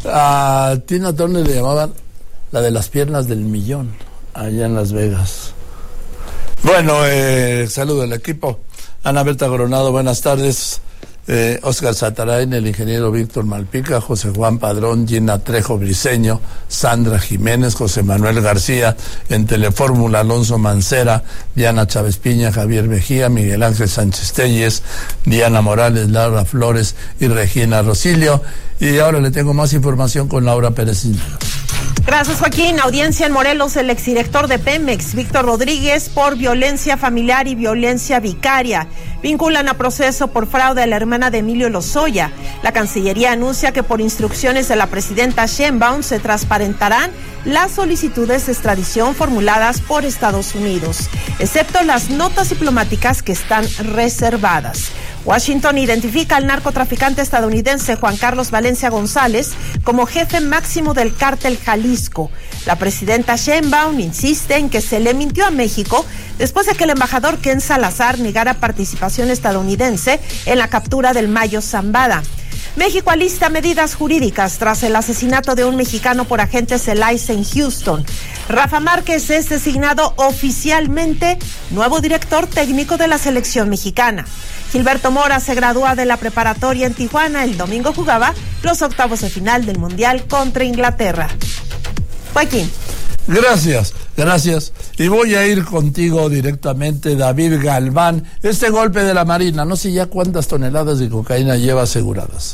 A Tina Turner le llamaban la de las piernas del millón, allá en Las Vegas. Bueno, saludo al equipo. Ana Berta Coronado, buenas tardes. Oscar Satarain, el ingeniero Víctor Malpica, José Juan Padrón, Gina Trejo Briceño, Sandra Jiménez, José Manuel García, en Telefórmula Alonso Mancera, Diana Chávez Piña, Javier Mejía, Miguel Ángel Sánchez Telles, Diana Morales, Laura Flores y Regina Rosilio. Y ahora le tengo más información con Laura Pérez. Gracias, Joaquín. Audiencia en Morelos, el exdirector de Pemex, Víctor Rodríguez, por violencia familiar y violencia vicaria. Vinculan a proceso por fraude a la hermana de Emilio Lozoya. La Cancillería anuncia que por instrucciones de la presidenta Sheinbaum se transparentarán las solicitudes de extradición formuladas por Estados Unidos, excepto las notas diplomáticas que están reservadas. Washington identifica al narcotraficante estadounidense Juan Carlos Valencia González como jefe máximo del cártel Jalisco. La presidenta Sheinbaum insiste en que se le mintió a México después de que el embajador Ken Salazar negara participación estadounidense en la captura del Mayo Zambada. México alista medidas jurídicas tras el asesinato de un mexicano por agentes del ICE en Houston. Rafa Márquez es designado oficialmente nuevo director técnico de la selección mexicana. Gilberto Mora se gradúa de la preparatoria en Tijuana. El domingo jugaba los octavos de final del Mundial contra Inglaterra. Joaquín. Gracias. Y voy a ir contigo directamente, David Galván. Este golpe de la Marina, no sé ya cuántas toneladas de cocaína lleva aseguradas.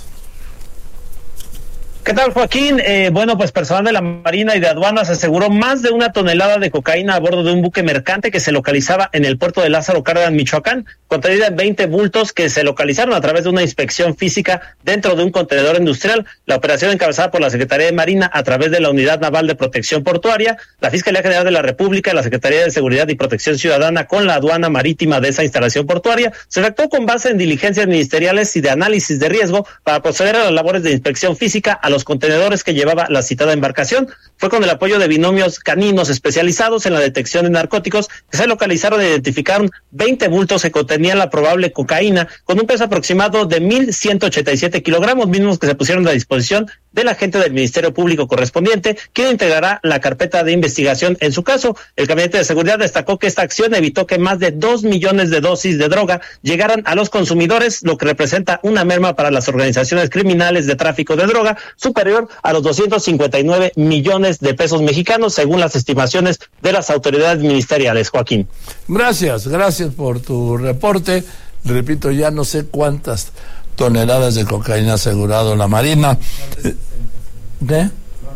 ¿Qué tal, Joaquín? Bueno, pues personal de la Marina y de Aduanas aseguró más de 1 tonelada de cocaína a bordo de un buque mercante que se localizaba en el puerto de Lázaro Cárdenas, Michoacán, contenida en 20 bultos que se localizaron a través de una inspección física dentro de un contenedor industrial. La operación encabezada por la Secretaría de Marina a través de la Unidad Naval de Protección Portuaria, la Fiscalía General de la República, la Secretaría de Seguridad y Protección Ciudadana con la aduana marítima de esa instalación portuaria, se efectuó con base en diligencias ministeriales y de análisis de riesgo para proceder a las labores de inspección física a los contenedores que llevaba la citada embarcación. Fue con el apoyo de binomios caninos especializados en la detección de narcóticos que se localizaron e identificaron 20 bultos que contenían la probable cocaína con un peso aproximado de 1,187 kilogramos, mismos que se pusieron a disposición del agente del Ministerio Público correspondiente, quien integrará la carpeta de investigación en su caso. El Gabinete de Seguridad destacó que esta acción evitó que más de 2 millones de dosis de droga llegaran a los consumidores, lo que representa una merma para las organizaciones criminales de tráfico de droga superior a los 259 millones de pesos mexicanos, según las estimaciones de las autoridades ministeriales. Joaquín. Gracias por tu reporte. Repito, ya no sé cuántas toneladas de cocaína ha asegurado la Marina. ¿Qué?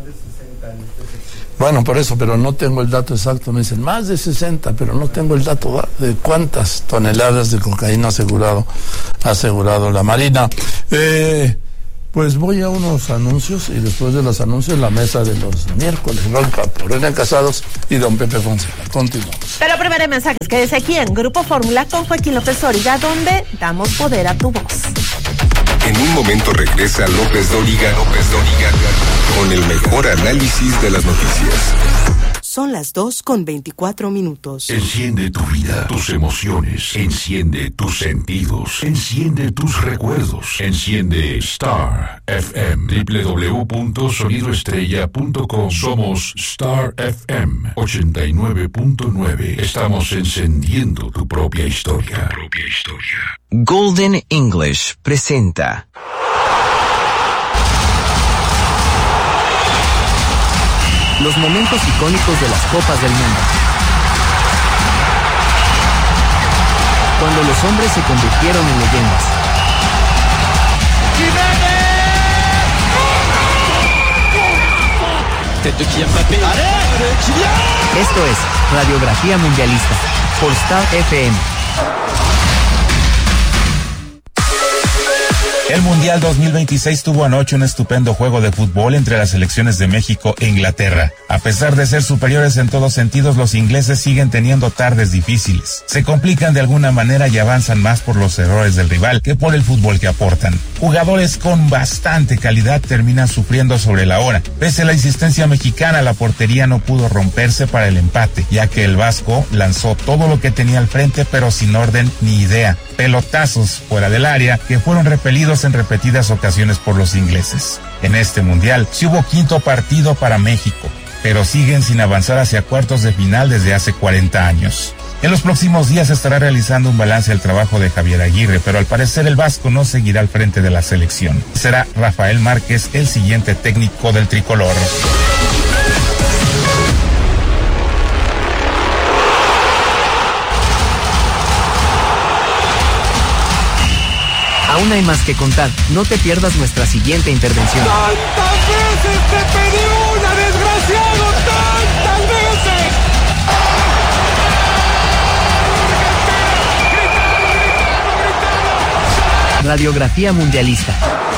Bueno, por eso, pero no tengo el dato exacto. Me dicen más de 60, pero no tengo el dato de cuántas toneladas de cocaína ha asegurado la Marina. Pues voy a unos anuncios y después de los anuncios la mesa de los miércoles, por René Casados y don Pepe Fonseca. Continuamos. Pero primero mensajes, quédese aquí en Grupo Fórmula con Joaquín López Dóriga, donde damos poder a tu voz. En un momento regresa López Dóriga con el mejor análisis de las noticias. Son las 2:24. Enciende tu vida, tus emociones, enciende tus sentidos, enciende tus recuerdos, enciende Star FM, www.sonidoestrella.com. Somos Star FM 89.9. Estamos encendiendo tu propia historia. Golden English presenta los momentos icónicos de las Copas del Mundo. Cuando los hombres se convirtieron en leyendas. Esto es Radiografía Mundialista por Star FM. El Mundial 2026 tuvo anoche un estupendo juego de fútbol entre las selecciones de México e Inglaterra. A pesar de ser superiores en todos sentidos, los ingleses siguen teniendo tardes difíciles. Se complican de alguna manera y avanzan más por los errores del rival que por el fútbol que aportan. Jugadores con bastante calidad terminan sufriendo sobre la hora. Pese a la insistencia mexicana, la portería no pudo romperse para el empate, ya que el vasco lanzó todo lo que tenía al frente, pero sin orden ni idea. Pelotazos fuera del área que fueron repelidos vencidos en repetidas ocasiones por los ingleses. En este mundial sí hubo quinto partido para México, pero siguen sin avanzar hacia cuartos de final desde hace 40 años. En los próximos días se estará realizando un balance del trabajo de Javier Aguirre, pero al parecer el vasco no seguirá al frente de la selección. Será Rafael Márquez el siguiente técnico del tricolor. Aún hay más que contar. No te pierdas nuestra siguiente intervención. ¡Tantas veces te pedí una, desgraciado! ¡Tantas veces! Radiografía mundialista.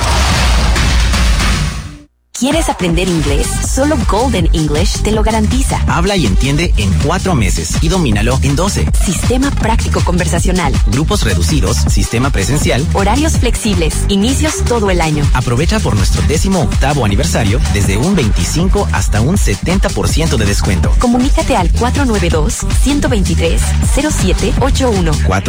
¿Quieres aprender inglés? Solo Golden English te lo garantiza. Habla y entiende en 4 meses y domínalo en 12. Sistema práctico conversacional. Grupos reducidos, sistema presencial. Horarios flexibles, inicios todo el año. Aprovecha por nuestro 18º aniversario desde un 25 hasta un 70% de descuento. Comunícate al 492-123-0781.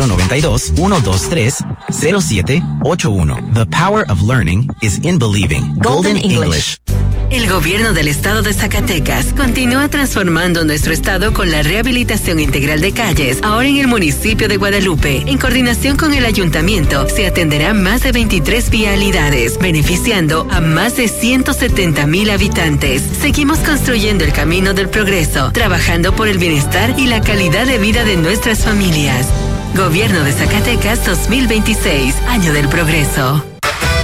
492-123-0781. The power of learning is in believing. Golden English. El gobierno del estado de Zacatecas continúa transformando nuestro estado con la rehabilitación integral de calles. Ahora en el municipio de Guadalupe, en coordinación con el ayuntamiento, se atenderán más de 23 vialidades, beneficiando a más de 170,000 habitantes. Seguimos construyendo el camino del progreso, trabajando por el bienestar y la calidad de vida de nuestras familias. Gobierno de Zacatecas 2026, Año del Progreso.